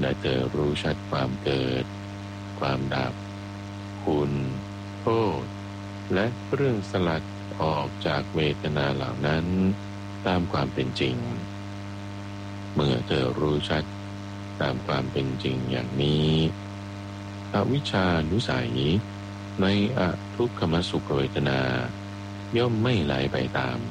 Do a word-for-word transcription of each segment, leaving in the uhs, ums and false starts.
และเธอรู้ชัดความเกิดความดับคุณโทษและเครื่องสลัดออกจากเวทนาเหล่านั้นตามความเป็นจริงเมื่อเธอรู้ชัดตามความเป็นจริงอย่างนี้อวิชชานุสัยในอทุกขมสุขเวทนาย่อมไม่ไหลไปตาม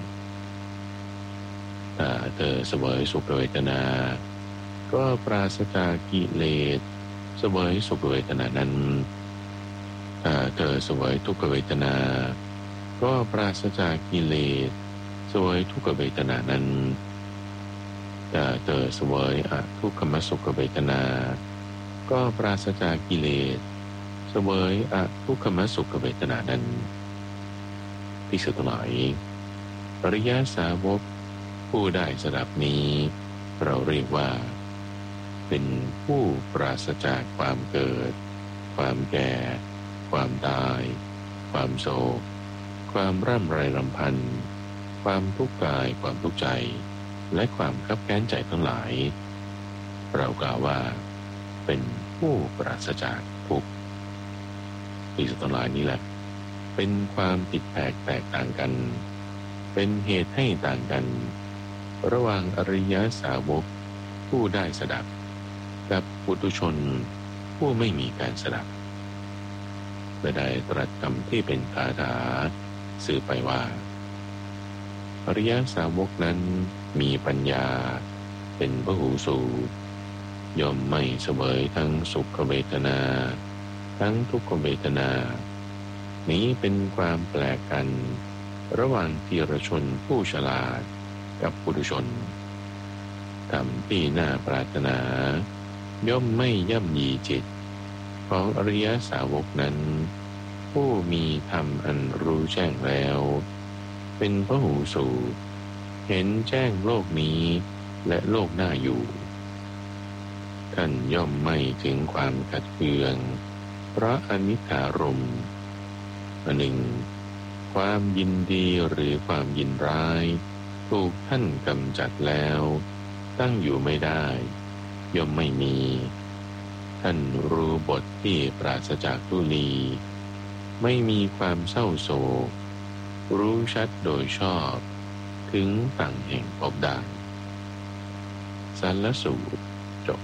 ถ้าเธอเสวยสุขเวทนาก็ปราศจากกิเลสเสวยสุขเวทนานั้นถ้าเธอเสวยทุกขเวทนาก็ปราศจากกิเลสเสวยทุกขเวทนานั้นถ้าเธอเสวยอทุกขมสุขเวทนาก็ปราศจากกิเลสเสวยอทุกขมสุขเวทนานั้นภิกษุทั้งหลายอริยสาวกผู้ได้สดับนี้เราเรียกว่าเป็นผู้ปราศจากความเกิดความแก่ความตายความโศกความร่ำไรรำพันความทุกข์กายความทุกข์ใจและความคับแค้นใจทั้งหลายเรากล่าวว่าเป็นผู้ปราศจากทุกข์ที่สุดทั้งหลายนี้แหละเป็นความผิดแผกแตกต่างกันเป็นเหตุให้ต่างกันระหว่างอริยสาวกผู้ได้สดับกับปุถุชนผู้ไม่มีการสดับและได้ตรัสคำที่เป็นคาถาสื่อไปว่าอริยสาวกนั้นมีปัญญาเป็นพหูสูตรย่อมไม่เสวยทั้งสุขเวทนาทั้งทุกขเวทนานี้เป็นความแปลกกันระหว่างทีรชนผู้ฉลาดกับปุถุชนธรรมที่น่าปรารถนาย่อมไม่ย่ำยีจิตของอริยสาวกนั้นผู้มีธรรมอันรู้แจ้งแล้วเป็นพหูสูตรเห็นแจ้งโลกนี้และโลกหน้าอยู่ท่านย่อมไม่ถึงความขัดเคืองเพราะอนิจจารมณ์อันหนึ่งความยินดีหรือความยินร้ายถูกท่านกำจัดแล้วตั้งอยู่ไม่ได้ย่อมไม่มีท่านรู้บทที่ปราศจากทุลีไม่มีความเศร้าโศกรู้ชัดโดยชอบถึงฝั่งแห่งภพได้สัลลสูตรจบ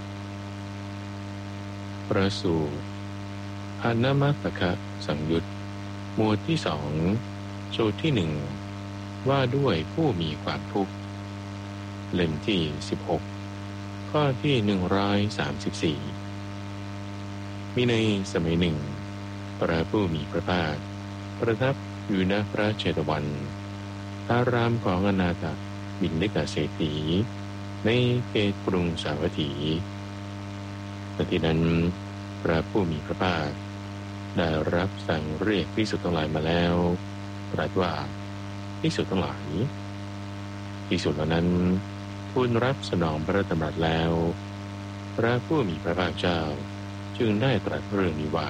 ประสูตรอนมัตตคสังยุตหมวดที่สองสูตรที่หนึ่งว่าด้วยผู้มีความทุกข์เล่มที่สิบหกข้อที่หนึ่งร้อยสามสิบสี่มีในสมัยหนึ่งพระผู้มีพระภาคประทับอยู่ณพระเชตวันอารามของอนาถบิณฑิกเศรษฐีในเขตกรุงสาวัตถีณที่นั้นพระผู้มีพระภาคได้รับสั่งเรียกภิกษุทั้งหลายมาแล้วตรัสว่าภิกษุทั้งหลายภิกษุเหล่านั้นทูลรับสนองพระดำรัสแล้วพระผู้มีพระภาคเจ้าจึงได้ตรัสเรื่องนี้ว่า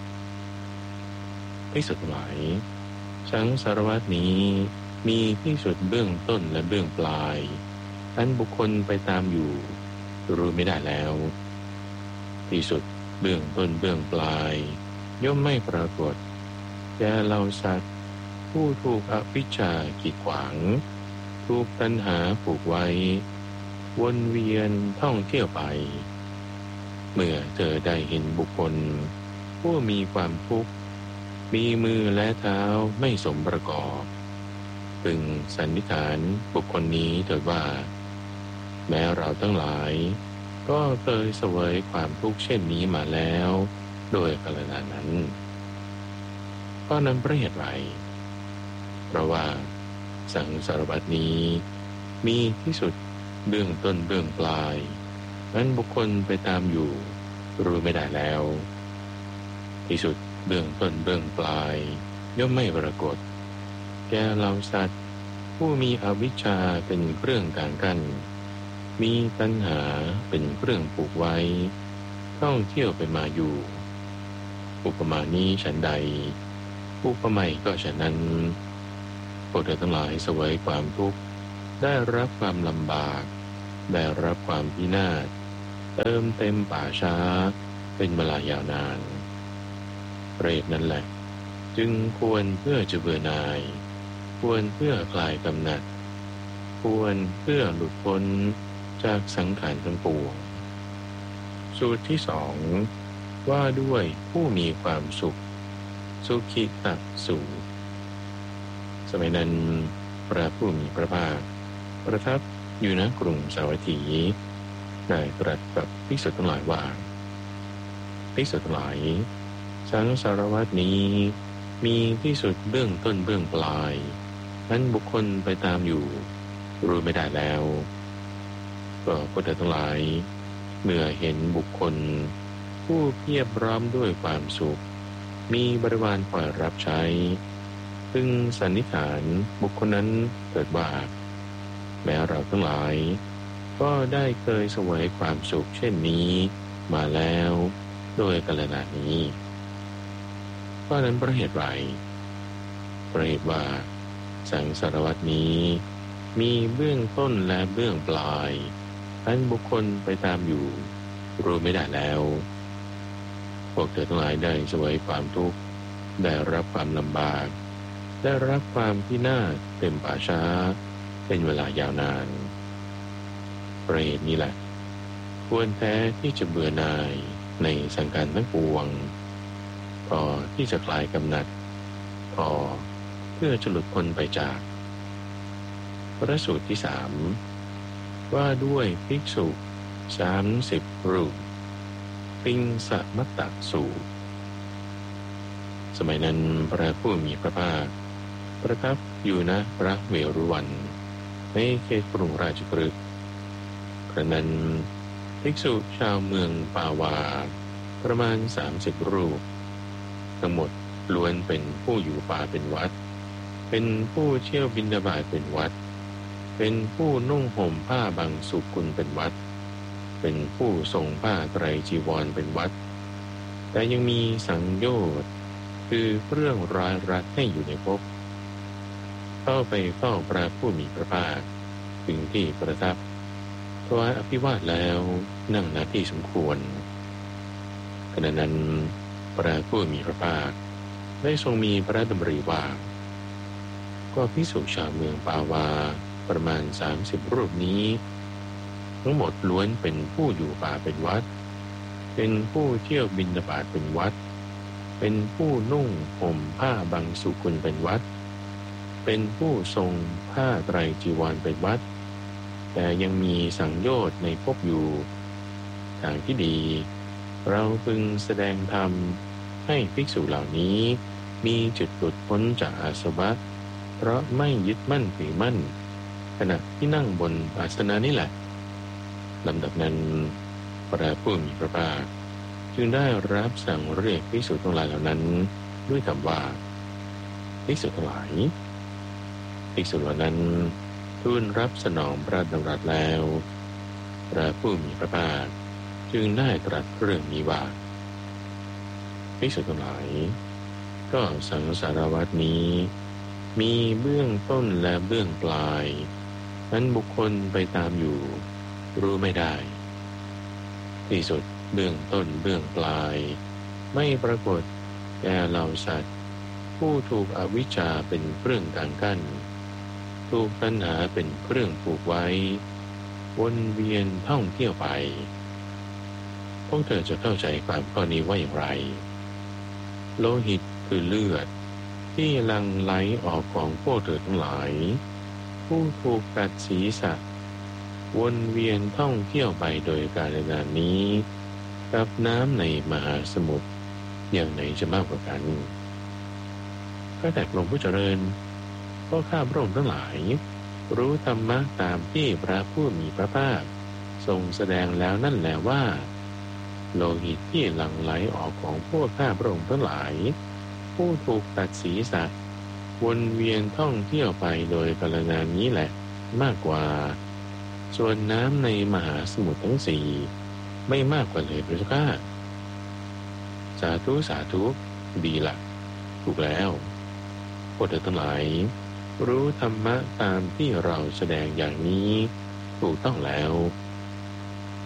ภิกษุทั้งหลายสังสารวัฏนี้มีที่สุดเบื้องต้นและเบื้องปลายอันบุคคลไปตามอยู่รู้ไม่ได้แล้วที่สุดเบื้องต้นเบื้องปลายย่อมไม่ปรากฏแก่เราสัตว์ผู้ถูกอวิชชากีดขวางถูกตัณหาผูกไว้วนเวียนท่องเที่ยวไปเมื่อเธอได้เห็นบุคคลผู้มีความทุกข์มีมือและเท้าไม่สมประกอบพึงสันนิษฐานบุคคลนี้เถิดว่าแม้เราทั้งหลายก็เคยเสวยความทุกข์เช่นนี้มาแล้วโดยกาลนานนั้นก็นั้นเพราะเหตุไรเพราะว่าสังสารวัฏนี้มีที่สุดเบื้องต้นเบื้องปลายนั้นบุคคลไปตามอยู่รู้ไม่ได้แล้วที่สุดเบื้องต้นเบื้องปลายย่อมไม่ปรากฏแก่เหล่าสัตว์ผู้มีอวิชชาเป็นเครื่องกางกั้นมีตัณหาเป็นเครื่องผูกไว้ท่องเที่ยวไปมาอยู่อุปมานี้ฉันใดอุปไมยก็ฉะนั้นพวกเธอทั้งหลายเสวยความทุกข์ได้รับความลำบากได้รับความพินาศเติมเต็มป่าช้าเป็นเวลายาวนานเปรตนั่นแหละจึงควรเพื่อจะเบื่อหน่ายควรเพื่อคลายกำหนัดควรเพื่อหลุดพ้นจากสังขารทั้งปวงสูตรที่สองว่าด้วยผู้มีความสุขสุขิตสูตรสมัยนั้นพระผู้มีพระภาคประทับอยู่ณกรุงสาวัตถีได้ตรัสกับภิกษุทั้งหลายว่าภิกษุทั้งหลายสังสารวัฏนี้มีที่สุดเบื้องต้นเบื้องปลายนั้นบุคคลไปตามอยู่รู้ไม่ได้แล้วก็พวกเธอทั้งหลายเมื่อเห็นบุคคลผู้เพียบพร้อมด้วยความสุขมีบริวารคอยรับใช้ซึ่งสันนิษฐานบุคคลนั้นเกิดว่าแม้เราทั้งหลายก็ได้เคยเสวยความสุขเช่นนี้มาแล้วโดยกาลนานนี้เพราะนั้นเพราะเหตุไรเพราะเหตุว่าสังสารวัฏนี้มีเบื้องต้นและเบื้องปลายอันบุคคลไปตามอยู่รู้ไม่ได้แล้วพวกเธอทั้งหลายได้เสวยความทุกข์ได้รับความลำบากได้รับความพินาศเต็มป่าช้าเป็นเวลายาวนานเพราะเหตุนี้แหละควรแท้ที่จะเบื่อหน่ายในสังขารทั้งปวงพอที่จะคลายกำหนัดพอเพื่อจะหลุดพ้นไปจากพระสูตรที่สามว่าด้วยภิกษุสามสิบรูปปิงสมัตตสูตรสมัยนั้นพระผู้มีพระภาคประทับอยู่ณพระเวรุวันในเขตกรุงราชคฤห์ครั้งนั้นภิกษุชาวเมืองปาวาประมาณสามสิบรูปทั้งหมดล้วนเป็นผู้อยู่ป่าเป็นวัดเป็นผู้เที่ยวบิณฑบาตเป็นวัดเป็นผู้นุ่งห่มผ้าบางสุกุลเป็นวัดเป็นผู้ทรงผ้าไตรจีวรเป็นวัดแต่ยังมีสังโยชน์คือเครื่องร้ายรัดให้อยู่ในภพเข้าไปเฝ้าพระผู้มีพระภาคถึงที่ประทับถวายอภิวาทแล้วนั่งณที่สมควรขณะนั้นพระผู้มีพระภาคได้ทรงมีพระดำริว่าก็ภิกษุชาวเมืองปาวาประมาณสามสิบรูปนี้ทั้งหมดล้วนเป็นผู้อยู่ป่าเป็นวัดเป็นผู้เที่ยวบิณฑบาตเป็นวัดเป็นผู้นุ่งห่มผ้าบางสุกุลเป็นวัดเป็นผู้ทรงผ้าไตรจีวรเป็นวัดแต่ยังมีสังโยชน์ในภพอยู่ทางที่ดีเราพึงแสดงธรรมให้ภิกษุเหล่านี้มีจุดหลุดพ้นจากอาสวะเพราะไม่ยึดมั่นถือมั่นขณะที่นั่งบนอาสนะนี่แหละลำดับนั้นพระผู้มีพระภาคจึงได้รับสั่งเรียกภิกษุทั้งหลายเหล่านั้นด้วยคำว่าภิกษุทั้งหลายภิกษุเหล่านั้นทูลรับสนองพระดำรัสแล้วพระผู้มีพระภาคจึงได้ตรัสเรื่องนี้ว่าภิกษุทั้งหลายก็สังสารวัฏนี้มีเบื้องต้นและเบื้องปลายนั้นบุคคลไปตามอยู่รู้ไม่ได้ที่สุดเบื้องต้นเบื้องปลายไม่ปรากฏแก่เหล่าสัตว์ผู้ถูกอวิชชาเป็นเครื่องกางกั้นถูกตัณหาเป็นเครื่องผูกไว้วนเวียนท่องเที่ยวไปพวกเธอจะเข้าใจความข้อนี้ว่าอย่างไรโลหิตคือเลือดที่หลั่งไหลออกของพวกเธอทั้งหลายผู้ถูกกัดศีรษะวนเวียนท่องเที่ยวไปโดยกาลนานนี้กับน้ำในมหาสมุทรอย่างไหนจะมากกว่ากันก็แต่พระองค์ผู้เจริญก็ข้าพระองค์ทั้งหลายรู้ธรรมะตามที่พระผู้มีพระภาคทรงแสดงแล้วนั่นแหละว่าโลหิตที่หลั่งไหลออกของพวกข้าพระองค์ทั้งหลายผู้ถูกตัดศีรษะวนเวียนท่องเที่ยวไปโดยกาลนานนี้แหละมากกว่าส่วนน้ำในมหาสมุทรทั้งสี่ไม่มากกว่าเลยพระเจ้าข้าสาธุสาธุดีละถูกแล้วพวกเธอทั้งหลายรู้ธรรมะตามที่เราแสดงอย่างนี้ถูกต้องแล้ว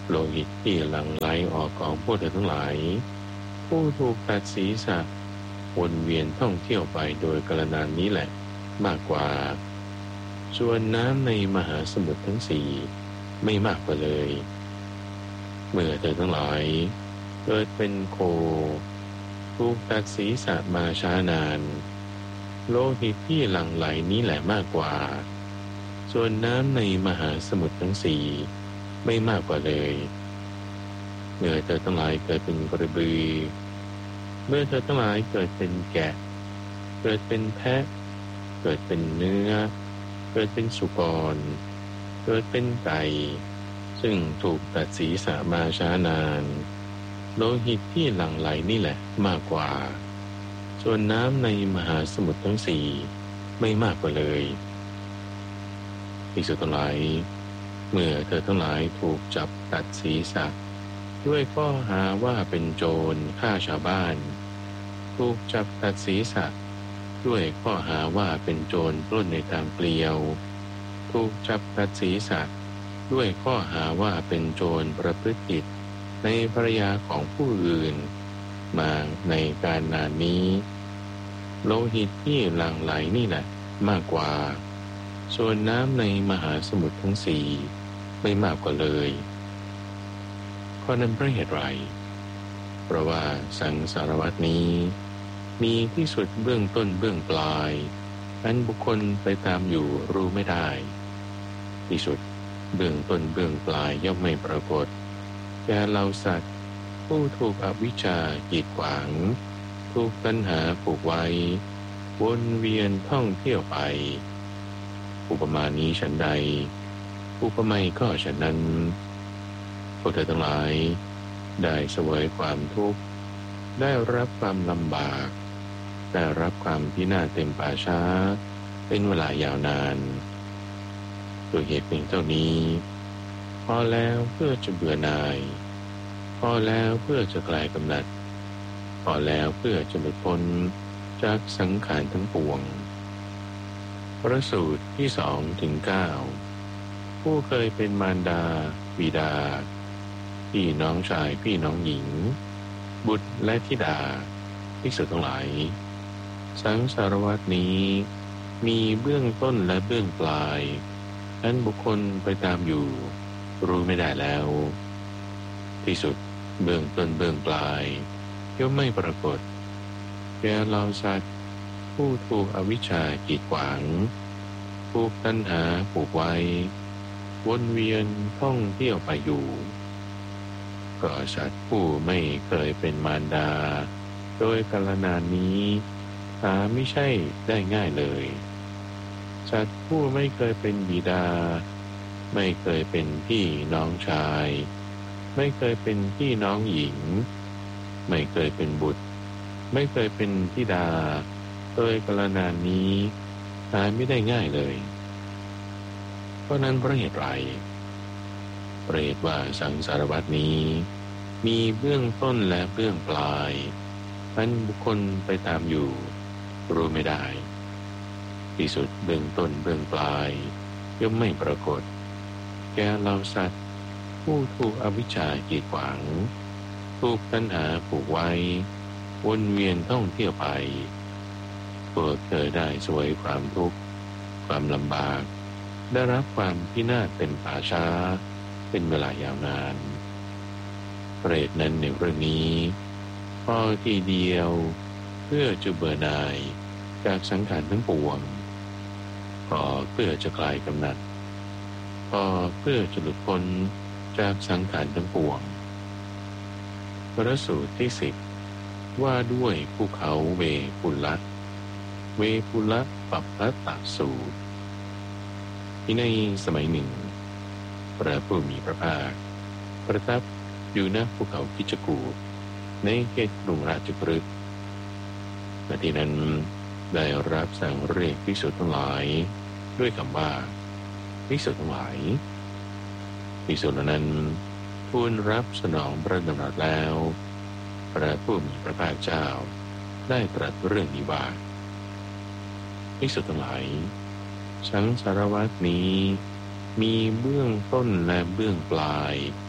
โลหิตที่หลั่งไหลออกของพวกเธอทั้งหลายผู้ถูกตัดศีรษะวนเวียนท่องเที่ยวไปโดยกาลนานนี้แหละมากกว่าส่วนน้ำในมหาสมุทรทั้งสี่ไม่มากกว่าเลยเมื่อเธอทั้งหลายเกิดเป็นโคถูกตัดศีรษะมาช้านานโลหิตที่หลั่งไหลนี้แหละมากกว่าส่วนน้ำในมหาสมุทรทั้งสี่ไม่มากกว่าเลยเมื่อเธอทั้งหลายเกิดเป็นกระบือเมื่อเธอทั้งหลายเกิดเป็นแกะเกิดเป็นแพะเกิดเป็นเนื้อเกิดเป็นสุกรเกิดเป็นไก่ซึ่งถูกตัดศีรษะมาช้านานโลหิตที่หลั่งไหลนี่แหละมากกว่าส่วนน้ำในมหาสมุทรทั้งสี่ไม่มากกว่าเลยภิกษุทั้งหลายเมื่อเธอทั้งหลายถูกจับตัดศีรษะด้วยข้อหาว่าเป็นโจรฆ่าชาวบ้านถูกจับตัดศีรษะด้วยข้อหาว่าเป็นโจรปล้นในทางเปลี่ยวถูกจับตัดศีรษะด้วยข้อหาว่าเป็นโจรประพฤติผิดในภรรยาของผู้อื่นมาในการนานนี้โลหิตที่หลั่งไหลนี่แหละมากกว่าส่วนน้ำในมหาสมุทรทั้งสี่ไม่มากกว่าเลยข้อนั้นเพราะเหตุไรเพราะว่าสังสารวัฏนี้มีที่สุดเบื้องต้นเบื้องปลายอันบุคคลไปตามอยู่รู้ไม่ได้ที่สุดเบื้องต้นเบื้องปลายย่อมไม่ปรากฏแก่เราสัตว์ผู้ถูกอวิชชากีดขวางถูกตัณหาผูกไว้วนเวียนท่องเที่ยวไปอุปมานี้ฉันใดอุปไมยก็ฉันนั้นพวกเธอทั้งหลายได้เสวยความทุกข์ได้รับความลำบากได้รับความพินาศเต็มป่าช้าเป็นเวลายาวนานโดยเหตุเพียงเท่านี้พอแล้วเพื่อจะเบื่อหน่ายพอแล้วเพื่อจะคลายกำหนัดพอแล้วเพื่อจะหลุดพ้นจากสังขารทั้งปวงพระสูตรที่สองถึงเก้าผู้เคยเป็นมารดาบิดาพี่น้องชายพี่น้องหญิงบุตรและธิดาภิกษุทั้งหลายสังสารวัฏนี้มีเบื้องต้นและเบื้องปลายอันบุคคลไปตามอยู่รู้ไม่ได้แล้วที่สุดเบื้องต้นเบื้องปลายย่อมไม่ปรากฏแก่เราสัตว์ผู้ถูกอวิชชากีดขวางถูกตัณหาผูกไว้วนเวียนท่องเที่ยวไปอยู่ก็สัตว์ผู้ไม่เคยเป็นมารดาโดยกาลนานนี้หาไม่ใช่ได้ง่ายเลยสัตว์ผู้ไม่เคยเป็นบิดาไม่เคยเป็นพี่น้องชายไม่เคยเป็นพี่น้องหญิงไม่เคยเป็นบุตรไม่เคยเป็นธิดาโดยกาลนานนี้หาไม่ได้ง่ายเลยเพราะนั้นเพราะเหตุไรเพราะเหตุว่าสังสารวัฏนี้มีเบื้องต้นและเบื้องปลายอันบุคคลไปตามอยู่รู้ไม่ได้ที่สุดเบื้องต้นเบื้องปลายย่อมไม่ปรากฏแก่เราสัตว์ผู้ถูกอวิชชากีดขวางถูกตัณหาผูกไว้วนเวียนท่องเที่ยวไปพวกเธอได้สวยความทุกข์ความลำบากได้รับความพินาศเต็มป่าช้าเป็นเวลายาวนานเปรตนั้นในเรื่องนี้พอทีเดียวเพื่อจะเบื่อหน่ายจากสังขารทั้งปวงพอเพื่อจะคลายกำหนัดพอเพื่อจะหลุดพ้นจากสังขารทั้งปวงพระสูตรที่สิบว่าด้วยภูเขาเวปุละเวปุละปัปพตสูตรที่ในสมัยหนึ่งพระผู้มีพระภาคประทับอยู่ณภูเขาคิชกูฏในเขตกรุงราชคฤห์ณที่นั้นได้รับสั่งเรียกภิกษุทั้งหลายด้วยคำว่าภิกษุทั้งหลายภิกษุเหล่านั้นทูลรับสนองพระดำรัสแล้วพระผู้มีพระภาคเจ้าได้ตรัสเรื่องนี้ว่าภิกษุทั้งหลายสังสารวัฏนี้มีเบื้องต้นและเบื้องปลาย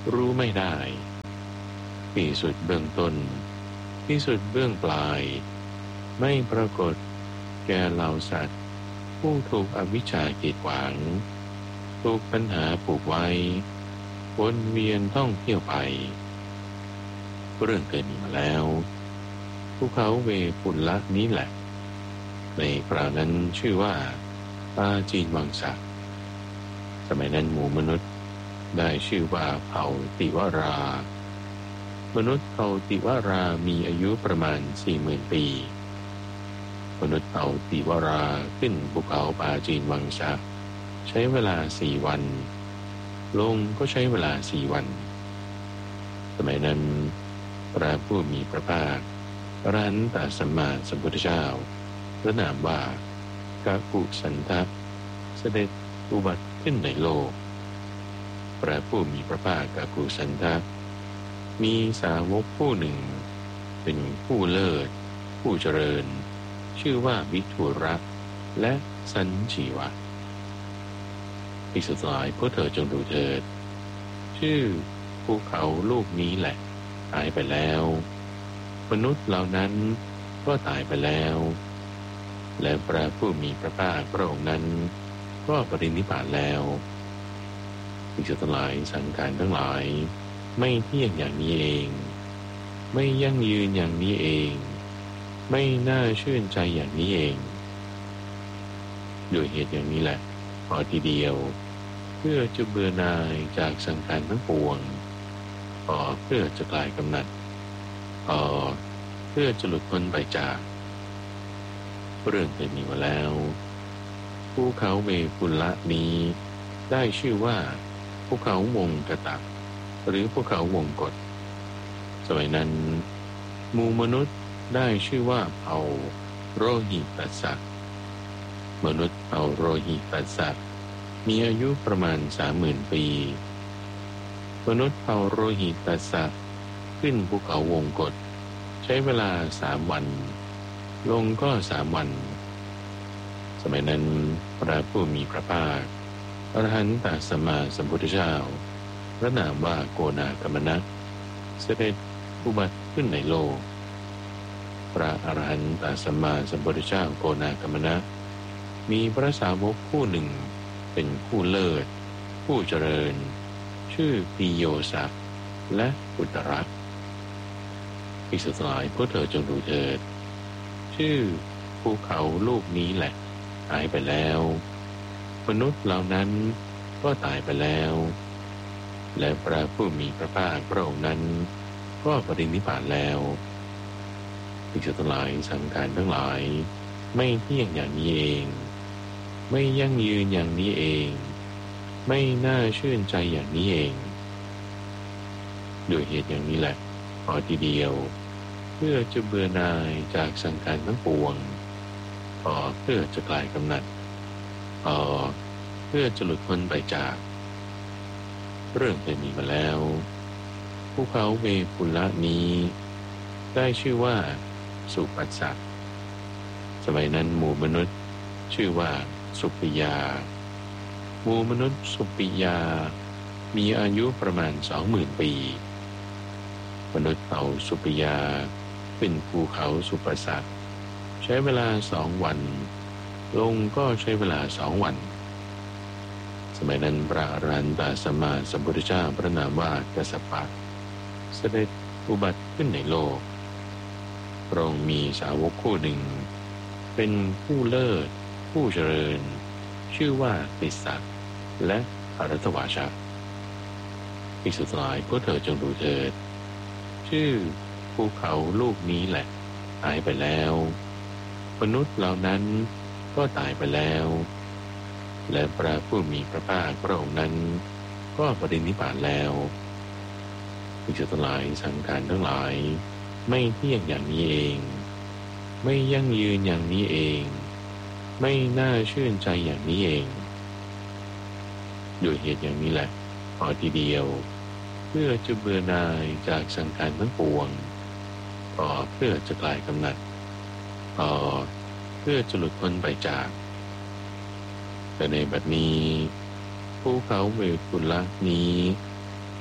รู้ไม่ได้ที่สุดเบื้องต้นที่สุดเบื้องปลายไม่ปรากฏแก่เหล่าสัตว์ผู้ถูกอวิชชากีดขวางถูกปัญหาผูกไว้วนเวียนท่องเที่ยวไปเรื่องเกิดมีมาแล้วภูเขาเวปุลละนี้แหละในคราวนั้นชื่อว่าปาจีนวังสะสมัยนั้นหมู่มนุษย์ได้ชื่อว่าเผ่าติวรามนุษย์เผ่าติวรามีอายุประมาณสี่หมื่นปีมนุษย์เผ่าติวราขึ้นภูเขาปาจีนวังสะใช้เวลาสี่วันลงก็ใช้เวลาสี่วันสมัยนั้นพระผู้มีพระภาคอรหันตสัมมาสัมพุทธเจ้าพระนามว่ากากุสันทะเสด็จอุบัติขึ้นในโลกพระผู้มีพระภาคกากุสันทะมีสาวกผู้หนึ่งเป็นผู้เลิศผู้เจริญชื่อว่าวิทุระและสัญชีวะภิกษุทั้งหลายพวกเธอจงดูเถิดชื่อภูเขาลูกนี้แหละตายไปแล้วมนุษย์เหล่านั้นก็ตายไปแล้วและพระผู้มีพระภาคพระองค์นั้นก็ปรินิพพานแล้วภิกษุทั้งหลายสังขารทั้งหลายไม่เที่ยงอย่างนี้เองไม่ยั่งยืนอย่างนี้เองไม่น่าชื่นใจอย่างนี้เองด้วยเหตุอย่างนี้แหละพอทีเดียวเพื่อจะเบื่อหน่ายจากสังขารทั้งปวงพอเพื่อจะคลายกำหนัดพอเพื่อจะหลุดพ้นไปจากเรื่องเคยมีมาแล้วภูเขาเวปุลละนี้ได้ชื่อว่าภูเขาวงกตะหรือภูเขาวงกฏสมัยนั้นหมู่มนุษย์ได้ชื่อว่าเผ่าโรหิตัสสะมนุษย์เผ่าโรหิตัสสะมีอายุประมาณสามหมื่นปีมนุษย์เผ่าโรหิตัสสะขึ้นภูเขาวงกฏใช้เวลาสามวันลงก็สามวันสมัยนั้นพระผู้มีพระภาคอรหันตสัมมาสัมพุทธเจ้าพระนามว่าโกนากัมมนะเสด็จอุบัติขึ้นในโลกพระอรหันตสัมมาสัมพุทธเจ้าโกนากัมมนะมีพระสาวกผู้หนึ่งเป็นผู้เลิศผู้เจริญชื่อปิโยสะและอุตระภิกษุทั้งหลายพวกเธอจงดูเถิดชื่อภูเขาลูกนี้แหละตายไปแล้วมนุษย์เหล่านั้นก็ตายไปแล้วและพระผู้มีพระภาคพระองค์นั้นก็ปรินิพพานแล้วภิกษุทั้งหลายสังขารทั้งหลายไม่เที่ยงอย่างนี้เองไม่ยั่งยืนอย่างนี้เองไม่น่าชื่นใจอย่างนี้เองด้วยเหตุอย่างนี้แหละพอทีเดียวเพื่อจะเบื่อหน่ายจากสังขารทั้งปวงพอเพื่อจะคลายกำหนัดพอเพื่อจะหลุดพ้นไปจากเรื่องเคยมีมาแล้วภูเขาเวปุลละนี้ได้ชื่อว่าสุปัสสะสมัยนั้นหมู่มนุษย์ชื่อว่าสุปิยาหมู่มนุษย์สุปิยามีอายุประมาณสองหมื่นปีมนุษย์เผ่าสุปิยาเป็นภูเขาสุปัสสะใช้เวลาสองวันลงก็ใช้เวลาสองวันสมัยนั้นพระอรหันตสัมมาสัมพุทธเจ้าพระนามว่ากัสสปะเสด็จอุบัติขึ้นในโลกพระองค์มีสาวกคู่หนึ่งเป็นผู้เลิศผู้เจริญชื่อว่าติสสะและอรัตวาชะภิกษุทั้งหลายพวกเธอจงดูเถิดชื่อภูเขาลูกนี้แหละตายไปแล้วมนุษย์เหล่านั้นก็ตายไปแล้วและพระผู้มีพระภาคพระองค์นั้นก็ปรินิพพานแล้วภิกษุทั้งหลายสังขารทั้งหลายไม่เที่ยงอย่างนี้เองไม่ยั่งยืนอย่างนี้เองไม่น่าชื่นใจอย่างนี้เองด้วยเหตุอย่างนี้แหละพอทีเดียวเพื่อจะเบื่อหน่ายจากสังขารทั้งปวงพอเพื่อจะคลายกำหนัดพอเพื่อจะหลุดพ้นไปจากแต่ในบัดนี้ภูเขาเวปุลละนี้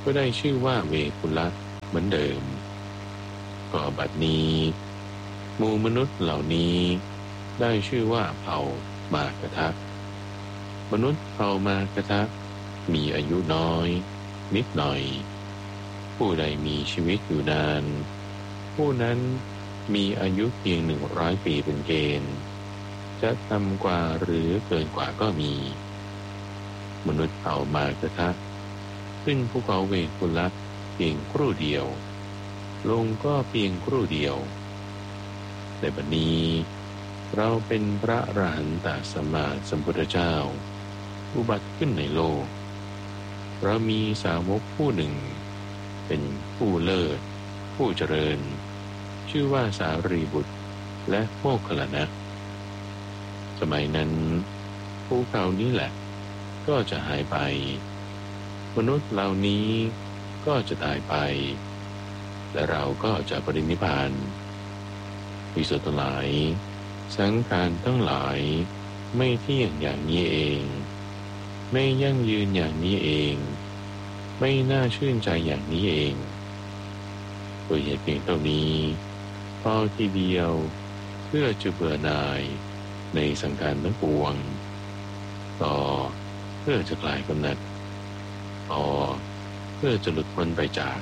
ก็ได้ชื่อว่าเวคุละเหมือนเดิมก็บัดนี้หมู่มนุษย์เหล่านี้ได้ชื่อว่าเผ่ามากทะมนุษย์เผ่ามากทะมีอายุน้อยนิดหน่อยผู้ใดมีชีวิตอยู่นานผู้นั้นมีอายุเพียงหนึ่งร้อยปีเป็นเกณฑ์จะต่ำกว่าหรือเกินกว่าก็มีมนุษย์เผ่ามากทะขึ้นภูเขาเวคุละเพียงครู่เดียวลงก็เพียงครู่เดียวในบัดนี้เราเป็นพระอรหันตสัมมาสัมพุทธเจ้าอุบัติขึ้นในโลกเรามีสาวกผู้หนึ่งเป็นผู้เลิศผู้เจริญชื่อว่าสารีบุตรและโมคคัลลานะสมัยนั้นภูเขานี้แหละก็จะหายไปมนุษย์เหล่านี้ก็จะตายไปและเราก็จะปรินิพพานภิกษุทั้งหลายสังขารทั้งหลายไม่เที่ยงอย่างนี้เองไม่ยั่งยืนอย่างนี้เองไม่น่าชื่นใจอย่างนี้เองโดยเหตุเพียงเท่านี้พอทีเดียวเพื่อจะเบื่อหน่ายในสังขารทั้งปวงต่อเพื่อจะคลายกำหนัดต่อเพื่อจะหลุดพ้นไปจาก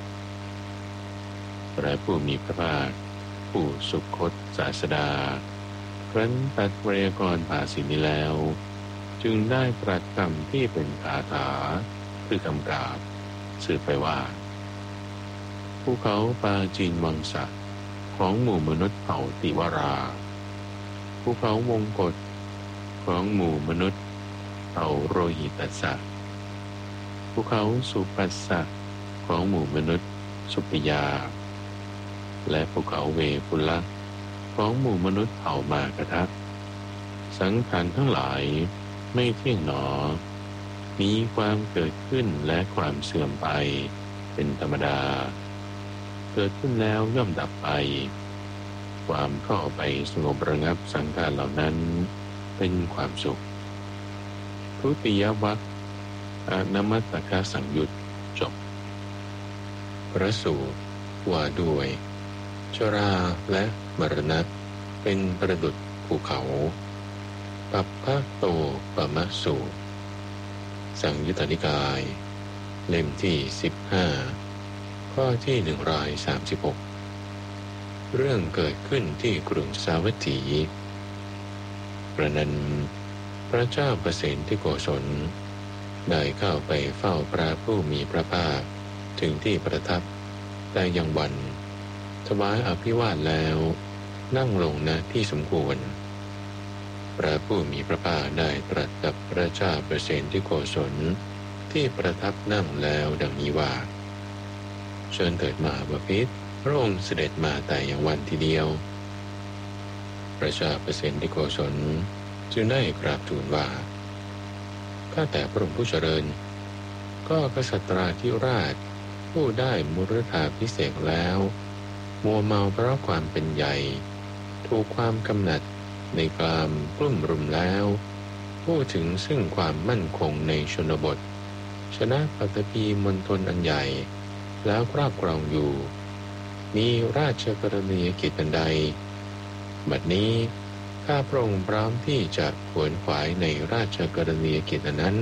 พระผู้มีพระภาคผู้สุคตศาสดาครั้นตัดไวยากรณ์ภาษินี้แล้วจึงได้ตรัสคำที่เป็นคาถาคือคำกราบสืบไปว่าภูเขาปาจีนวังสะของหมู่มนุษย์เผ่าติวราภูเขาวงกฏของหมู่มนุษย์เผ่าโรหิตัสสะภูเขาสุปัสสะของหมู่มนุษย์สุปยาและภูเขาเวปุละของหมู่มนุษย์เผ่ามากทะสังขารทั้งหลายไม่เที่ยงหนอมีความเกิดขึ้นและความเสื่อมไปเป็นธรรมดาเกิดขึ้นแล้วย่อมดับไปความเข้าไปสงบระงับสังขารเหล่านั้นเป็นความสุขทุติยวรรคอนมัตตคสังยุตจบพระสูตรว่าด้วยชราและมรณะเป็นประดุจภูเขาปัปพะโตปมะสูตรสังยุตตนิกายเล่มที่สิบห้าข้อที่หนึ่งร้อยสามสิบหกเรื่องเกิดขึ้นที่กรุงสาวัตถีกระนั้นพระเจ้าประเสนที่โกศลได้เข้าไปเฝ้าพระผู้มีพระภาคถึงที่ประทับแต่ยังวันถวายอภิวาทแล้วนั่งลงณที่สมควรพระผู้มีพระภาคได้ตรัสกับพระเจ้าประเสนที่โกศลที่ประทับนั่งแล้วดังนี้ว่าเชิญเถิดมหาบพิตรพระองค์เสด็จมาแต่อย่างวันทีเดียวพระเจ้าประเสนที่โกศลจึงได้กราบทูลว่าข้าแต่พระองค์ผู้เจริญก็กษัตราธิราชผู้ได้มุรธาภิเษกแล้วมัวเมาเพราะความเป็นใหญ่ถูกความกำหนัดในกามกลุ่มรุมแล้วผู้ถึงซึ่งความมั่นคงในชนบทชนะปัตตภีมณฑลอันใหญ่แล้วครอบครองอยู่มีราชกรณียกิจอันใดบัดนี้ข้าพระองค์พร้อมที่จะขวนขวายในราชกรณียกิจอันนั้น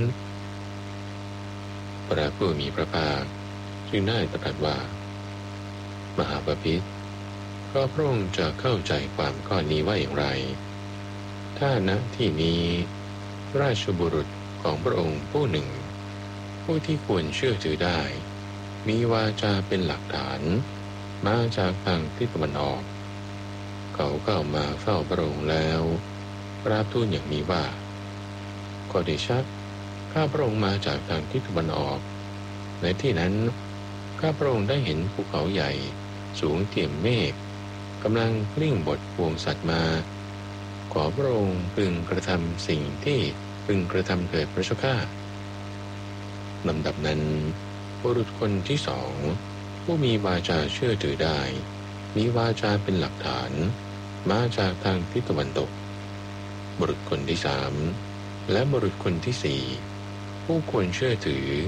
พระผู้มีพระภาคจึงได้ตรัสว่ามหาบพิตรก็พระองค์จะเข้าใจความข้อนี้ว่าอย่างไรถ้าณที่นี้ราชบุรุษของพระองค์ผู้หนึ่งผู้ที่ควรเชื่อถือได้มีวาจาเป็นหลักฐานมาจากทางทิศตะวันออกเขาเข้ามาเฝ้าพระองค์แล้วกราบทูลอย่างนี้ว่าขอเดชะข้าพระองค์มาจากทางทิศตะวันออกในที่นั้นข้าพระองค์ได้เห็นภูเขาใหญ่สูงเตี่ยมเมฆกำลังกลิ้งบทพวงสัตว์มาขอพระองค์พึงกระทำสิ่งที่พึงกระทำเถิดพระเจ้าข้าลำดับนั้นบุรุษคนที่สองผู้มีวาจาเชื่อถือได้มีวาจาเป็นหลักฐานมาจากทางทิศตะวันตกบุรุษคนที่สามและบุรุษคนที่สี่ผู้ควรเชื่อถือ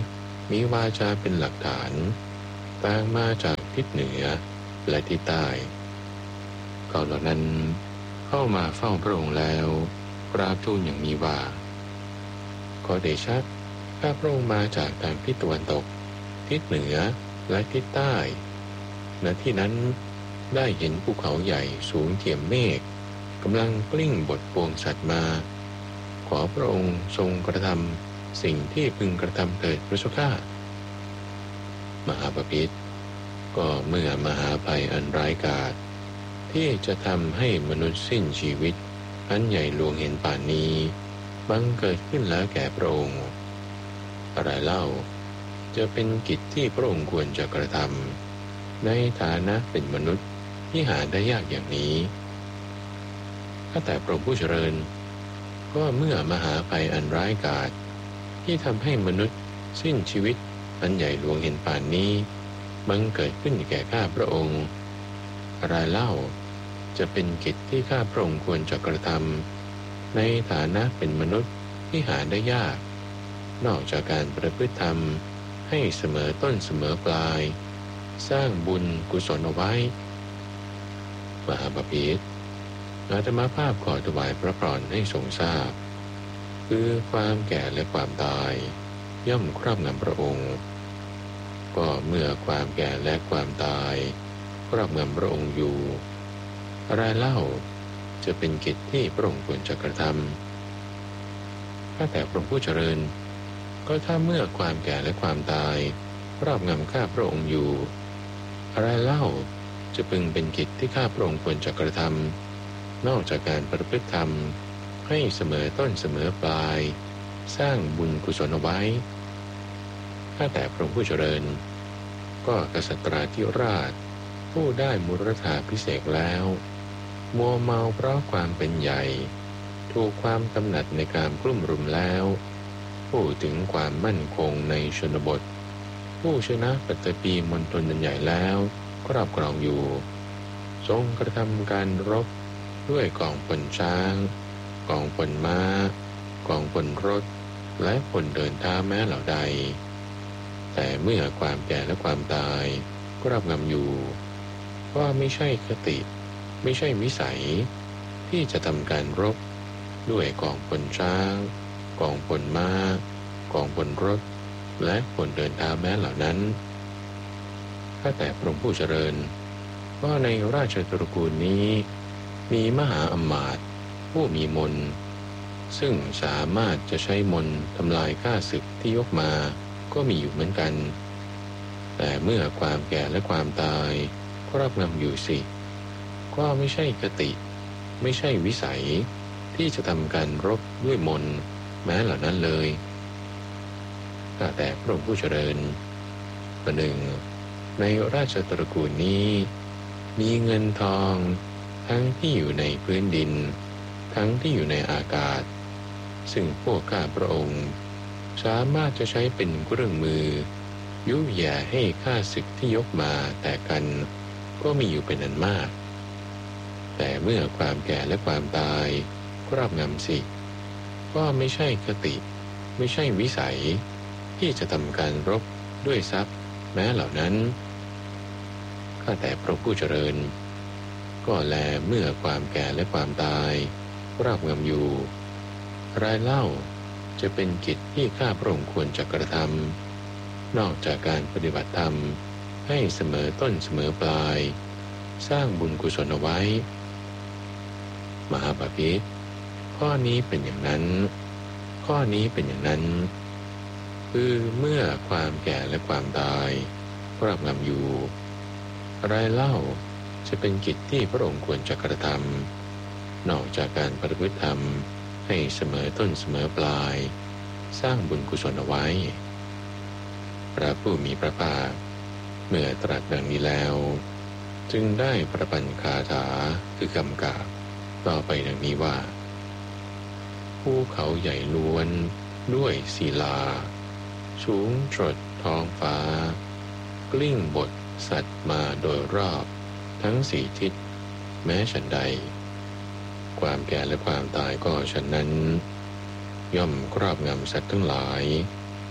มีวาจาเป็นหลักฐานต่างมาจากทิศเหนือและทิศใต้เขาเหล่านั้นเข้ามาเฝ้าพระองค์แล้วกราบทูลอย่างนี้ว่าขอเดชะข้าพระองค์มาจากทางทิศตะวันตกทิศเหนือและทิศใต้ณที่นั้นได้เห็นภูเขาใหญ่สูงเทียมเมฆกำลังกลิ้งบทปวงสัตว์มาขอพระองค์ทรงกระทำสิ่งที่พึงกระทำเถิดพระเจ้าข้ามหาบพิตรก็เมื่อมหาภัยอันร้ายกาจที่จะทำให้มนุษย์สิ้นชีวิตอันใหญ่หลวงเห็นป่านนี้บังเกิดขึ้นแล้วแก่พระองค์อะไรเล่าจะเป็นกิจที่พระองค์ควรจะกระทำในฐานะเป็นมนุษย์ที่หาได้ยากอย่างนี้ถ้าแต่พระองค์ผู้เจริญก็เมื่อมหาภัยอันร้ายกาจที่ทำให้มนุษย์สิ้นชีวิตอันใหญ่หลวงเห็นป่านนี้บังเกิดขึ้นแก่ข้าพระองค์อะไรเล่าจะเป็นกิจที่ข้าพระองค์ควรจะกระทำในฐานะเป็นมนุษย์ที่หาได้ยากนอกจากการประพฤติธรรมให้เสมอต้นเสมอปลายสร้างบุญกุศลเอาไว้มหาบพิตรอาตมาภาพขอถวายพระพรให้ทรงทราบคือความแก่และความตายย่อมครอบงำพระองค์ก็เมื่อความแก่และความตายครอบงำพระองค์อยู่อะไรเล่าจะเป็นกิจที่พระองค์ควรจะกระทำถ้าแต่พระองค์ผู้เจริญก็ถ้าเมื่อความแก่และความตายครอบงำข้าพระองค์อยู่อะไรเล่าจะพึงเป็นกิจที่ข้าพระองค์ควรจะกระทำนอกจากการประพฤติธรรมให้เสมอต้นเสมอปลายสร้างบุญกุศลเอาไว้ถ้าแต่พระองค์ผู้เจริญก็กษัตราธิราชผู้ได้มุรธาภิเษกแล้วมัวเมาเพราะความเป็นใหญ่ถูกความกำหนัดในการกลุ่มรุมแล้วพูดถึงความมั่นคงในชนบทผู้ชนะปัตตภีมณฑลใหญ่แล้วครอบครองอยู่ทรงกระทำการรบด้วยกองพลช้างกองพลม้ากองพลรถและพลเดินเท้าแม้เหล่าใดแต่เมื่อความแก่และความตายครอบงำอยู่ก็ไม่ใช่คติไม่ใช่วิสัยที่จะทำการรบด้วยกองพลช้างกองพลม้ากองพลรถและพลเดินเท้าแม้เหล่านั้นถ้าแต่พระองค์ผู้เจริญว่าในราชตระกูลนี้มีมหาอมาตย์ผู้มีมนต์ซึ่งสามารถจะใช้มนต์ทำลายข้าศึกที่ยกมาก็มีอยู่เหมือนกันแต่เมื่อความแก่และความตายครอบงำอยู่สิก็ไม่ใช่คติไม่ใช่วิสัยที่จะทำการรบด้วยมนต์แม้เหล่านั้นเลยข้าแต่พระองค์ผู้เจริญประหนึ่งในราชตระกูลนี้มีเงินทองทั้งที่อยู่ในพื้นดินทั้งที่อยู่ในอากาศซึ่งพวกข้าพระองค์สามารถจะใช้เป็นเครื่องมือยุแย่ให้ข้าศึกที่ยกมาแต่กันก็มีอยู่เป็นอันมากแต่เมื่อความแก่และความตายครอบงำสิก็ไม่ใช่คติไม่ใช่วิสัยที่จะทำการรบด้วยทรัพย์แม้เหล่านั้นข้าแต่พระผู้เจริญก็แลเมื่อความแก่และความตายครอบงำอยู่รายเล่าจะเป็นกิจที่ข้าพระองค์ควรจะกระทำนอกจากการปฏิบัติธรรมให้เสมอต้นเสมอปลายสร้างบุญกุศลเอาไว้มหาบพิตรข้อนี้เป็นอย่างนั้นข้อนี้เป็นอย่างนั้นคือเมื่อความแก่และความตายครอบงำอยู่รายเล่าจะเป็นกิจที่พระองค์ควรจะกระทำนอกจากการปฏิบัติธรรมให้เสมอต้นเสมอปลายสร้างบุญกุศลเอาไว้พระผู้มีพระภาคเมื่อตรัสดังนี้แล้วจึงได้ประพันธ์คาถาคือกำกับต่อไปดังนี้ว่าภูเขาใหญ่ล้วนด้วยศิลาสูงตรดท้องฟ้ากลิ้งบทสัตว์มาโดยรอบทั้งสี่ทิศแม้ฉันใดความแก่และความตายก็ฉันนั้นย่อมครอบงำสัตว์ทั้งหลาย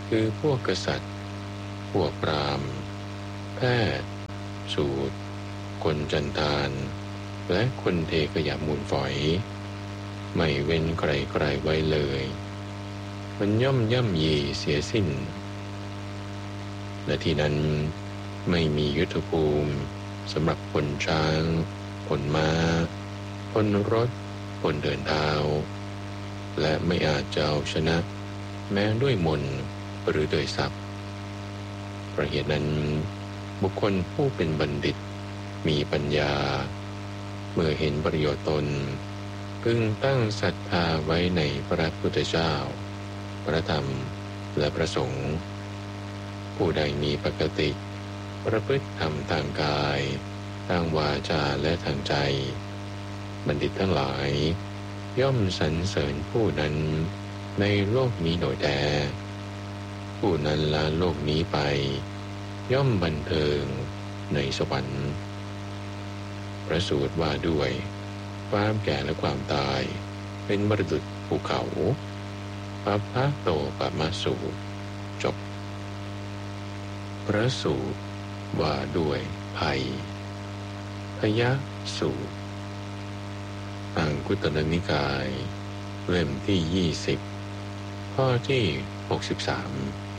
คือพวกกษัตริย์พวกพราหมณ์แพทย์สูตรคนจันทานและคนเทขยะมูลฝอยไม่เว้นใครๆไว้เลยมันย่อมย่ำยีเสียสิ้นและที่นั้นไม่มียุทธภูมิสำหรับคนช้างคนม้าคนรถคนเดินเท้าและไม่อาจจะเอาชนะแม้ด้วยมนต์หรือโดยทรัพย์เพราะเหตุนั้นบุคคลผู้เป็นบัณฑิตมีปัญญาเมื่อเห็นประโยชน์ตนพึงตั้งศรัทธาไว้ในพระพุทธเจ้าพระธรรมและพระสงฆ์ผู้ใดมีปกติประพฤติธรรมทางกายทางวาจาและทางใจบัณฑิตทั้งหลายย่อมสรรเสริญผู้นั้นในโลกนี้โดยแท้ผู้นั้นละโลกนี้ไปย่อมบันเทิงในสวรรค์พระสูตรว่าด้วยความแก่และความตายเป็นมรดกภูเขาปัปพะโตปะมะสูตรจบพระสูตรว่าด้วยภัยพยสูตรอังคุตรนิกายเล่มที่ยี่สิบข้อที่หกสิบสาม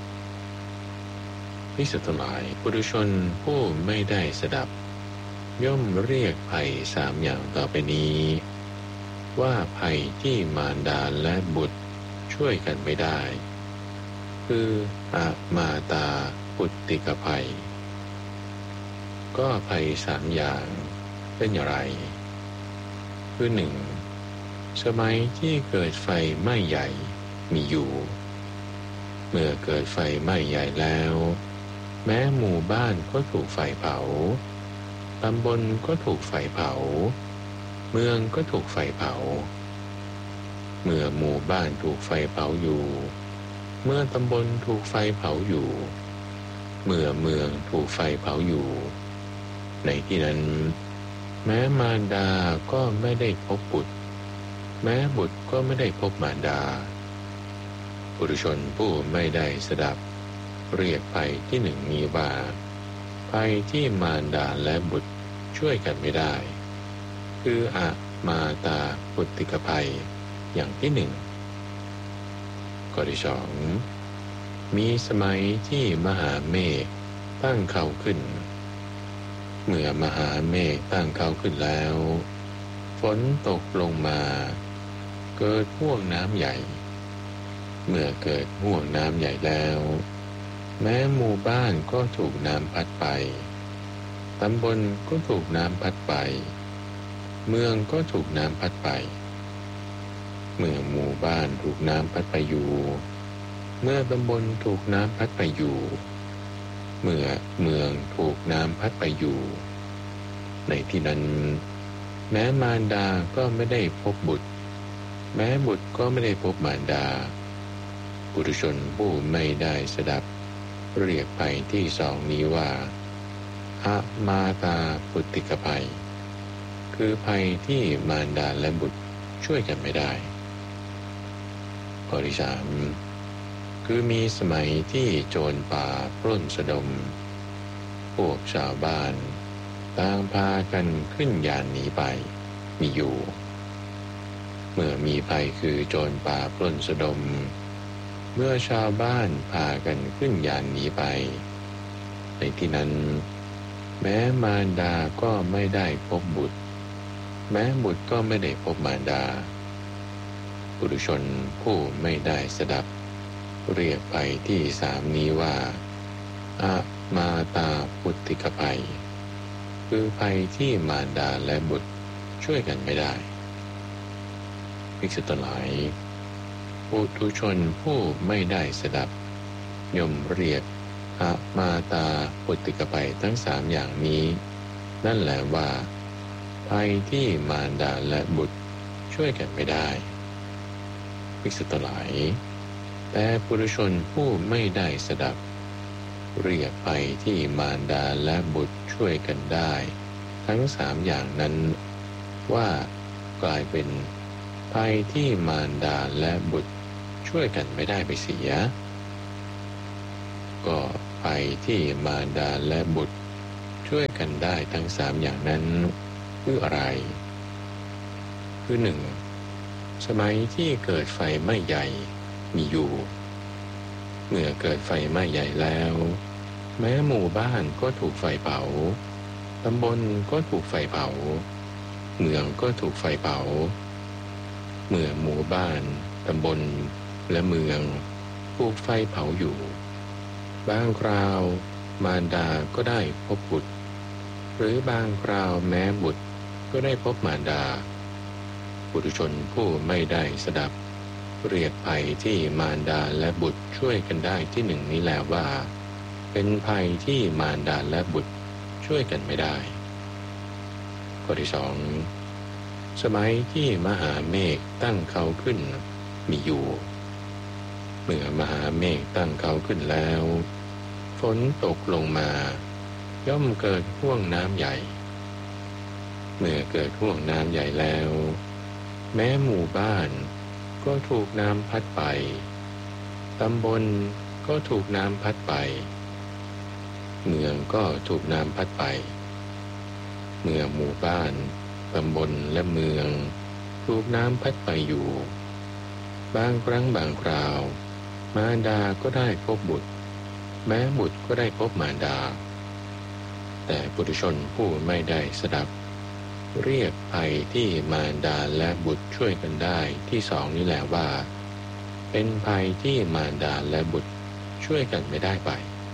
ภิกษุทั้งหลายปุถุชนผู้ไม่ได้สดับย่อมเรียกภัยสามอย่างต่อไปนี้ว่าภัยที่มารดาและบุตรช่วยกันไม่ได้คืออามาตาปุตติกภัยก็ภัยสามอย่างเป็นอย่างไรคือหนึ่งสมัยที่เกิดไฟไหม้ใหญ่มีอยู่เมื่อเกิดไฟไหม้ใหญ่แล้วแม้หมู่บ้านก็ถูกไฟเผาตำบลก็ถูกไฟเผาเมืองก็ถูกไฟเผาเมื่อหมู่บ้านถูกไฟเผาอยู่เมื่อตำบลถูกไฟเผาอยู่เมื่อเมืองถูกไฟเผาอยู่ในที่นั้นแม้มารดาก็ไม่ได้พบบุตรแม้บุตรก็ไม่ได้พบมารดาปุถุชนผู้ไม่ได้สดับเรียกภัยที่หนึ่งนี้ว่าภัยที่มารดาและบุตรช่วยกันไม่ได้คืออามาตาปุตติกภัยอย่างที่หนึ่งข้อที่สองมีสมัยที่มหาเมฆตั้งเขาขึ้นเมื่อมหาเมฆตั้งเขาขึ้นแล้วฝนตกลงมาเกิดห่วงน้ำใหญ่เมื่อเกิดห่วงน้ำใหญ่แล้วแม้หมู่บ้านก็ถูกน้ำพัดไปตำบลก็ถูกน้ำพัดไปเมืองก็ถูกน้ำพัดไปเมื่อหมู่บ้านถูกน้ำพัดไปอยู่เมื่อตำบลถูกน้ำพัดไปอยู่เมื่อเมืองถูกน้ำพัดไปอยู่ในที่นั้นแม้มารดาก็ไม่ได้พบบุตรแม้บุตรก็ไม่ได้พบมารดาปุถุชนผู้ไม่ได้สดับเรียกภัยที่สองนี้ว่าอามาตาปุตติกภัยคือภัยที่มารดาและบุตรช่วยกันไม่ได้ข้อที่สามคือมีสมัยที่โจรป่าปล้นสะดมพวกชาวบ้านต่างพากันขึ้นยานหนีไปมีอยู่เมื่อมีภัยคือโจรป่าปล้นสะดมเมื่อชาวบ้านพากันขึ้นยานหนีไปในที่นั้นแม้มารดาก็ไม่ได้พบบุตรแม้บุตรก็ไม่ได้พบมารดาปุถุชนผู้ไม่ได้สดับเรียกภัยที่สามนี้ว่าอามาตาปุตติกภัยคือภัยที่มารดาและบุตรช่วยกันไม่ได้ภิกษุทั้งหลายปุถุชนผู้ไม่ได้สดับย่อมเรียกอามาตาปุตติกภัยทั้งสามอย่างนี้นั่นแหละว่าภัยที่มารดาและบุตรช่วยกันไม่ได้ภิกษุทั้งหลายแต่ปุถุชนผู้ไม่ได้สดับเรียกภัยที่มารดาและบุตรช่วยกันได้ทั้งสามอย่างนั้นว่ากลายเป็นภัยที่มารดาและบุตรช่วยกันไม่ได้ไปเสียก็ภัยที่มารดาและบุตรช่วยกันได้ทั้งสามอย่างนั้นคืออะไรคือหนึ่งสมัยที่เกิดไฟไหม้ใหญ่มีอยู่เมื่อเกิดไฟไหม้ใหญ่แล้วแม้หมู่บ้านก็ถูกไฟเผาตำบลก็ถูกไฟเผาเมืองก็ถูกไฟเผาเมื่อหมู่บ้านตำบลและเมืองถูกไฟเผาอยู่บางคราวมารดาก็ได้พบบุตรหรือบางคราวแม้บุตรก็ได้พบมารดาปุถุชนผู้ไม่ได้สดับเรียกภัยที่มารดาและบุตรช่วยกันได้ที่หนึ่งนี้แล้วว่าเป็นภัยที่มารดาและบุตรช่วยกันไม่ได้ข้อที่สองสมัยที่มหาเมฆตั้งเขาขึ้นมีอยู่เมื่อมหาเมฆตั้งเขาขึ้นแล้วฝนตกลงมาย่อมเกิดห้วงน้ำใหญ่เมื่อเกิดห้วงน้ำใหญ่แล้วแม้หมู่บ้านก็ถูกน้ำพัดไปตำบลก็ถูกน้ำพัดไปเมืองก็ถูกน้ำพัดไปเมื่อหมู่บ้านตำบลและเมืองถูกน้ำพัดไปอยู่บางครั้งบางคราวมารดาก็ได้พบบุตรแม้บุตรก็ได้พบมารดาแต่ปุถุชนผู้ไม่ได้สดับเรียกภัยที่มารดาและบุตรช่วยกันได้ที่สองนี้แหละว่าเป็นภัยที่มารดาและบุตรช่วยกันไม่ได้ไป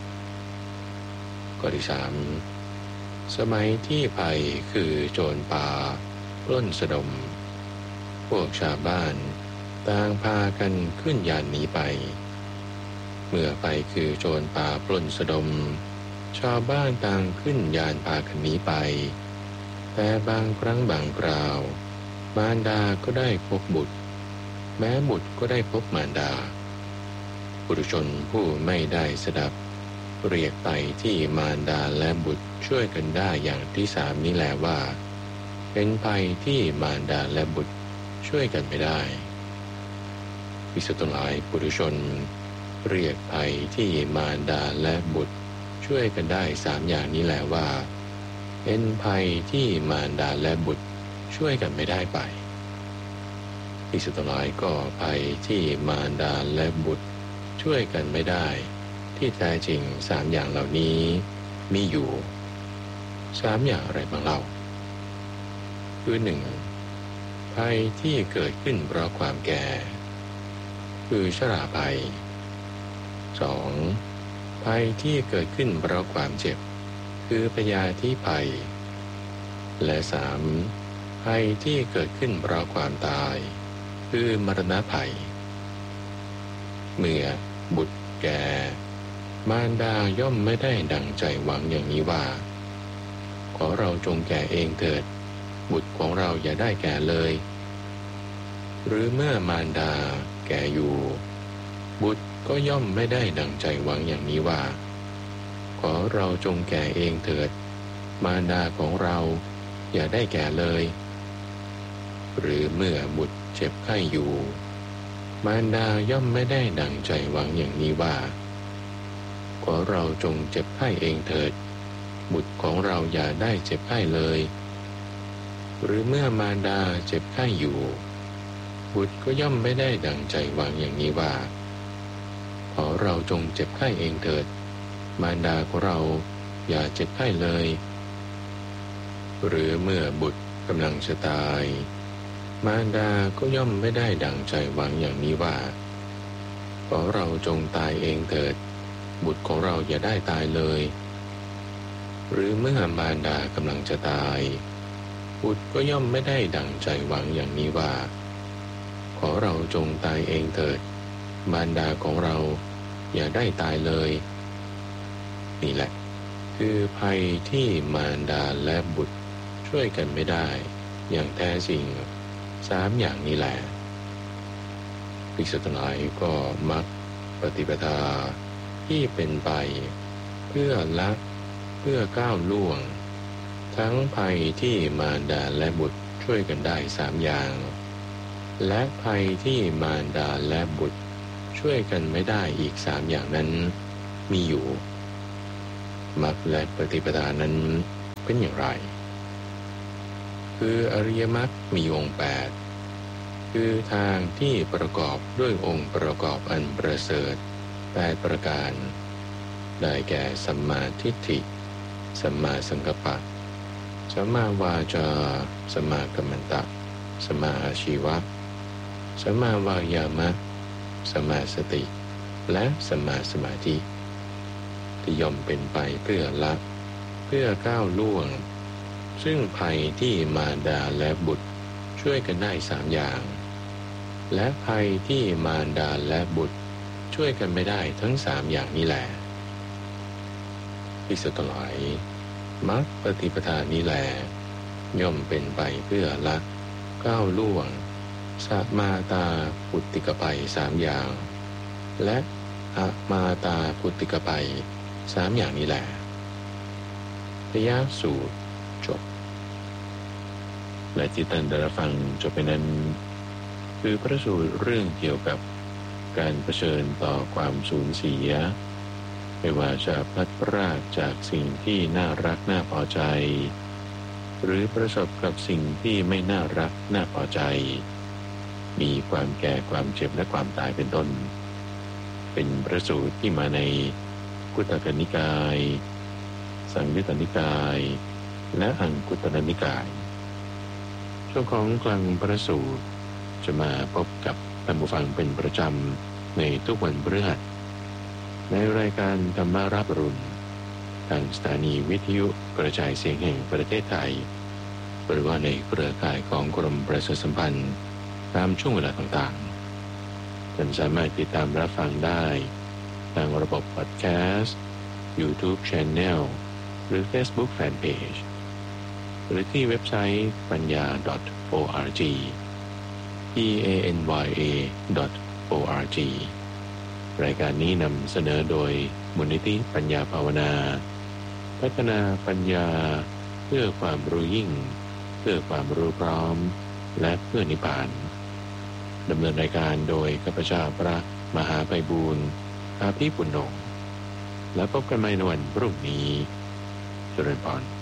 ข้อที่สามสมัยที่ภัยคือโจรป่าปล้นสะดมพวกชาวบ้านต่างพากันขึ้นยานหนีไปเมื่อภัยคือโจรป่าปล้นสะดมชาวบ้านต่างขึ้นยานพากันหนีไปแต่บางครั้งบางคราวมารดาก็ได้พบบุตรแม้บุตรก็ได้พบมารดาปุถุชนผู้ไม่ได้สดับเรียกไปที่มารดาและบุตรช่วยกันได้อย่างที่สามนี้แหละว่าเป็นภัยที่มารดาและบุตรช่วยกันไม่ได้ภิกษุทั้งหลายปุถุชนเรียกภัยที่มารดาและบุตรช่วยกันได้สามอย่างนี้แหละว่าเป็นภัยที่มารดาและบุตรช่วยกันไม่ได้ไปภิกษุทั้งหลายก็ภัยที่มารดาและบุตรช่วยกันไม่ได้ที่แท้จริงสามอย่างเหล่านี้มีอยู่สามอย่างอะไรบ้างเล่าคือหนึ่งภัยที่เกิดขึ้นเพราะความแก่คือชราภัยสองภัยที่เกิดขึ้นเพราะความเจ็บคือพยาธิภัยและสามภัยที่เกิดขึ้นเพราะความตายคือมรณะภัยเมื่อบุตรแก่มารดาย่อมไม่ได้ดังใจหวังอย่างนี้ว่าขอเราจงแก่เองเถิดบุตรของเราอย่าได้แก่เลยหรือเมื่อมารดาแก่อยู่บุตรก็ย่อมไม่ได้ดังใจหวังอย่างนี้ว่าขอเราจงแก่เองเถิดมารดาของเราอย่าได้แก่เลยหรือเมื่อบุตรเจ็บไข้อยู่มารดาย่อมไม่ได้ดังใจหวังอย่างนี้ว่าขอเราจงเจ็บไข้เองเถิดบุตรของเราอย่าได้เจ็บไข้เลยหรือเมื่อมารดาเจ็บไข้อยู่บุตรก็ย่อมไม่ได้ดังใจหวังอย่างนี้ว่าขอเราจงเจ็บไข้เองเถิดมารดาของเราอย่าเจ็บไข้เลยหรือเมื่อบุตรกำลังจะตายมารดาก็ย่อมไม่ได้ดังใจหวังอย่างนี้ว่าขอเราจงตายเองเถิดบุตรของเราอย่าได้ตายเลยหรือเมื่อมารดากำลังจะตายบุตรก็ย่อมไม่ได้ดังใจหวังอย่างนี้ว่าขอเราจงตายเองเถิดมารดาของเราอย่าได้ตายเลยนี่แหละคือภัยที่มารดาและบุตรช่วยกันไม่ได้อย่างแท้จริงสามอย่างนี้แหละภิกษุทั้งหลายก็มักปฏิปทาที่เป็นไปเพื่อละเพื่อก้าวล่วงทั้งภัยที่มารดาและบุตรช่วยกันได้สามอย่างและภัยที่มารดาและบุตรช่วยกันไม่ได้อีกสามอย่างนั้นมีอยู่มรรคและปฏิปทานั้นเป็นอย่างไรคืออริยมรรคมีองค์แปดคือทางที่ประกอบด้วยองค์ประกอบอันประเสริฐแปดประการได้แก่สัมมาทิฏฐิสัมมาสังกัปปะสัมมาวาจาสัมมากัมมันตะสัมมาอาชีวะสัมมาวายามะสัมมาสติและสัมมาสมาธิที่ย่อมเป็นไปเพื่อละเพื่อก้าวล่วงซึ่งภัยที่มารดาและบุตรช่วยกันได้สามอย่างและภัยที่มารดาและบุตรช่วยกันไม่ได้ทั้งสามอย่างนี้แหละภิกษุทั้งหลายมรรคปฏิปทานี้แลย่อมเป็นไปเพื่อละก้าวล่วงสัมมาตาปุตติกภัยสามอย่างและอมาตาปุตติกภัยสามอย่างนี้แหละพยาสูตรจบและที่ท่านได้รับฟังจบไปนั้นคือพระสูตรเรื่องเกี่ยวกับการเผชิญต่อความสูญเสียไม่ว่าจะพลัดพรากจากสิ่งที่น่ารักน่าพอใจหรือประสบกับสิ่งที่ไม่น่ารักน่าพอใจมีความแก่ความเจ็บและความตายเป็นต้นเป็นพระสูตรที่มาในกุตตกนิกายสังยุตตนิกายและอังคุตตนิกายช่วงของกลางพระสูตรจะมาพบกับท่านผู้ฟังเป็นประจำในทุกวันพฤหัสในรายการธรรมารับอรุณทางสถานีวิทยุกระจายเสียงแห่งประเทศไทยหรือว่าในเครือข่ายของกรมประชาสัมพันธ์ตามช่วงเวลาต่างๆท่านสามารถติดตามรับฟังได้ทางระบบพอดแคสต์ YouTube Channel หรือ Facebook Fanpage หรือที่เว็บไซต์ปัญญา .org p a n y a .org รายการนี้นำเสนอโดยมูลนิธิปัญญาภาวนาพัฒนาปัญญาเพื่อความรู้ยิ่งเพื่อความรู้พร้อมและเพื่อนิพพานดำเนินรายการโดยข้าพเจ้าพระมหาไพบูลย์อาภิปุณโญและพบกันใหม่ในวันพรุ่งนี้เจริญพร